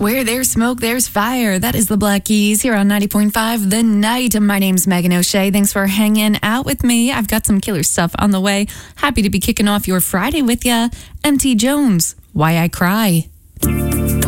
Where there's smoke, there's fire. That is the Black Keys here on 90.5 The Night. My name's Megan O'Shea. Thanks for hanging out with me. I've got some killer stuff on the way. Happy to be kicking off your Friday with ya. MT Jones, Why I Cry.